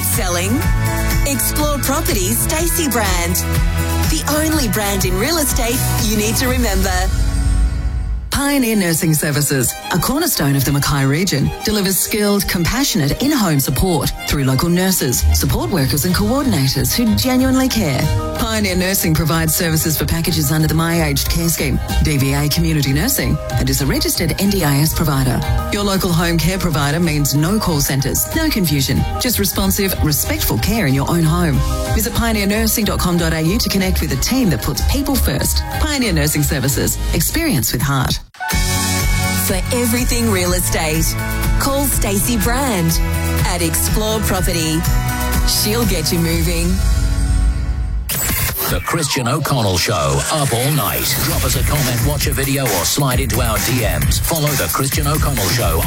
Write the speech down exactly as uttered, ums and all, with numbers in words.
selling? Explore Properties Stacey brand. The only brand in real estate you need to remember. Pioneer Nursing Services, a cornerstone of the Mackay region, delivers skilled, compassionate in-home support through local nurses, support workers and coordinators who genuinely care. Pioneer Nursing provides services for packages under the My Aged Care Scheme, D V A Community Nursing, and is a registered N D I S provider. Your local home care provider means no call centres, no confusion, just responsive, respectful care in your own home. Visit pioneer nursing dot com dot a u to connect with a team that puts people first. Pioneer Nursing Services, experience with heart. For everything real estate, call Stacey Brand at Explore Property. She'll get you moving. The Christian O'Connell Show, up all night. Drop us a comment, watch a video, or slide into our D Ms. Follow The Christian O'Connell Show